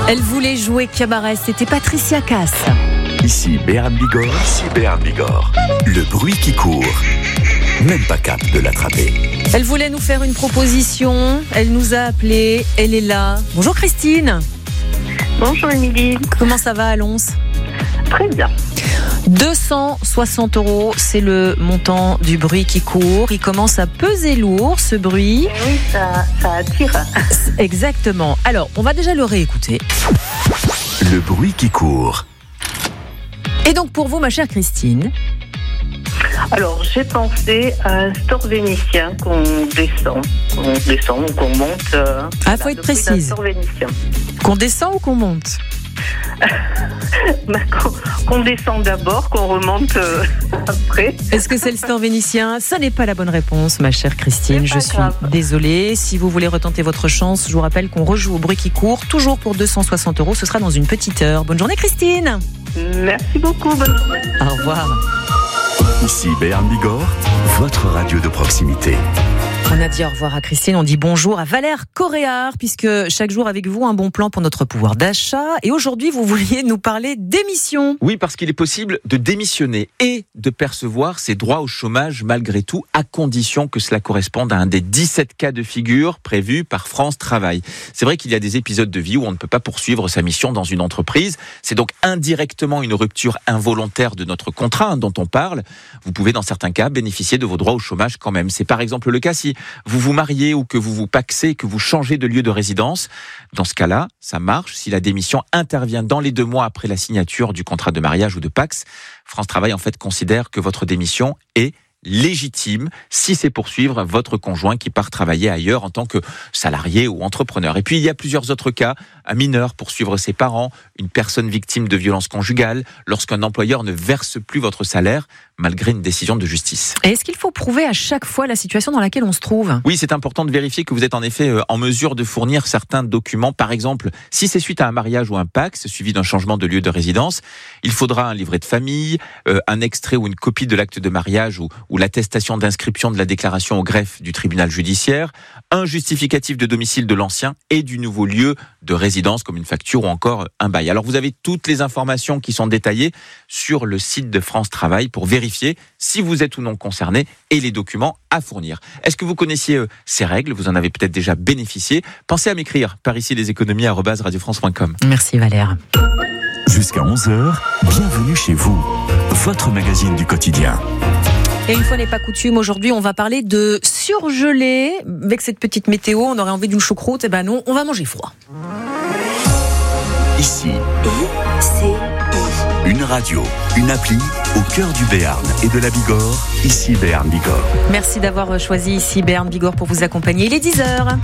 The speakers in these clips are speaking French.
Elle voulait jouer cabaret, c'était Patricia Cass. Ici Béarn Bigorre. Le bruit qui court. Même pas cap de l'attraper. Elle voulait nous faire une proposition, elle nous a appelés, elle est là. Bonjour Christine. Bonjour Émilie. Comment ça va à Lons ? Très bien. 260 €, c'est le montant du bruit qui court. Il commence à peser lourd, ce bruit. Oui, ça attire. Exactement. Alors, on va déjà le réécouter. Le bruit qui court. Ah. Et donc, pour vous, ma chère Christine, Alors, j'ai pensé à un store vénitien qu'on descend ou qu'on monte. faut être précise. Un store vénitien. Qu'on descend ou qu'on monte ? Qu'on descend d'abord, qu'on remonte après. Est-ce que c'est le store vénitien ? Ça n'est pas la bonne réponse, ma chère Christine. C'est pas Je suis grave. désolée. Si vous voulez retenter votre chance, je vous rappelle qu'on rejoue au bruit qui court, toujours pour 260 €. Ce sera dans une petite heure. Bonne journée, Christine. Merci beaucoup. Bonne journée. Au revoir. Ici Béarn Bigorre, votre radio de proximité. On a dit au revoir à Christine, on dit bonjour à Valère Coréard, puisque chaque jour avec vous, un bon plan pour notre pouvoir d'achat. Et aujourd'hui, vous vouliez nous parler d'émissions. Oui, parce qu'il est possible de démissionner et de percevoir ses droits au chômage malgré tout, à condition que cela corresponde à un des 17 cas de figure prévus par France Travail. C'est vrai qu'il y a des épisodes de vie où on ne peut pas poursuivre sa mission dans une entreprise. C'est donc indirectement une rupture involontaire de notre contrat dont on parle. Vous pouvez dans certains cas bénéficier de vos droits au chômage quand même. C'est par exemple le cas si vous vous mariez ou que vous vous pacsez, que vous changez de lieu de résidence. Dans ce cas-là, ça marche si la démission intervient dans les 2 mois après la signature du contrat de mariage ou de Pacs. France Travail, en fait, considère que votre démission est légitime si c'est pour suivre votre conjoint qui part travailler ailleurs en tant que salarié ou entrepreneur. Et puis, il y a plusieurs autres cas. Un mineur pour suivre ses parents, une personne victime de violences conjugales, lorsqu'un employeur ne verse plus votre salaire malgré une décision de justice. Et est-ce qu'il faut prouver à chaque fois la situation dans laquelle on se trouve ? Oui, c'est important de vérifier que vous êtes en effet en mesure de fournir certains documents. Par exemple, si c'est suite à un mariage ou un PACS suivi d'un changement de lieu de résidence, il faudra un livret de famille, un extrait ou une copie de l'acte de mariage ou l'attestation d'inscription de la déclaration au greffe du tribunal judiciaire, un justificatif de domicile de l'ancien et du nouveau lieu de résidence comme une facture ou encore un bail. Alors vous avez toutes les informations qui sont détaillées sur le site de France Travail pour vérifier si vous êtes ou non concerné et les documents à fournir. Est-ce que vous connaissiez ces règles ? Vous en avez peut-être déjà bénéficié. Pensez à m'écrire par ici leséconomies@radiofrance.com. Merci Valère. Jusqu'à 11h, bienvenue chez vous. Votre magazine du quotidien. Et une fois n'est pas coutume, aujourd'hui on va parler de surgelé. Avec cette petite météo, on aurait envie d'une choucroute. Eh ben non, on va manger froid. Ici, une radio, une appli au cœur du Béarn et de la Bigorre. Ici Béarn Bigorre. Merci d'avoir choisi ici Béarn Bigorre pour vous accompagner. Il est 10h.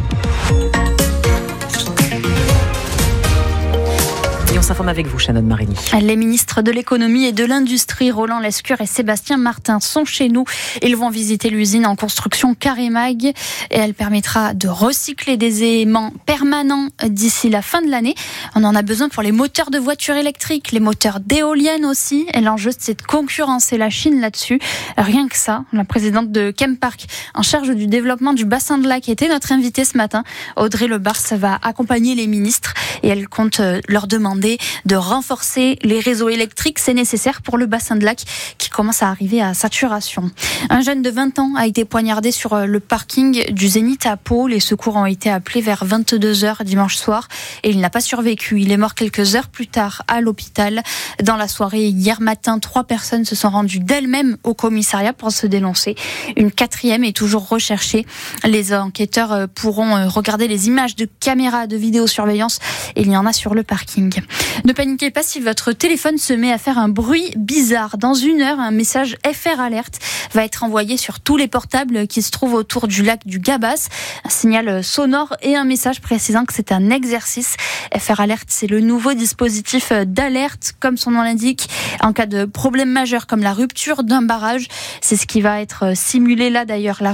Et on s'informe avec vous, Shannon Marini. Les ministres de l'économie et de l'industrie, Roland Lescure et Sébastien Martin, sont chez nous. Ils vont visiter l'usine en construction Carémag et elle permettra de recycler des éléments permanents d'ici la fin de l'année. On en a besoin pour les moteurs de voitures électriques, les moteurs d'éoliennes aussi. Et l'enjeu, c'est de concurrencer la Chine là-dessus. Rien que ça, la présidente de Chempark, en charge du développement du bassin de Lac, était notre invitée ce matin. Audrey Lebars va accompagner les ministres et elle compte leur demander de renforcer les réseaux électriques. C'est nécessaire pour le bassin de Lac qui commence à arriver à saturation. Un jeune de 20 ans a été poignardé sur le parking du Zénith à Pau. Les secours ont été appelés vers 22h dimanche soir et il n'a pas survécu. Il est mort quelques heures plus tard à l'hôpital. Dans la soirée hier matin, 3 personnes se sont rendues d'elles-mêmes au commissariat pour se dénoncer. Une 4e est toujours recherchée. Les enquêteurs pourront regarder les images de caméras de vidéosurveillance. Il y en a sur le parking. Ne paniquez pas si votre téléphone se met à faire un bruit bizarre. Dans 1 heure, un message FR Alert va être envoyé sur tous les portables qui se trouvent autour du lac du Gabas. Un signal sonore et un message précisant que c'est un exercice. FR Alert, c'est le nouveau dispositif d'alerte, comme son nom l'indique, en cas de problème majeur comme la rupture d'un barrage. C'est ce qui va être simulé là d'ailleurs. La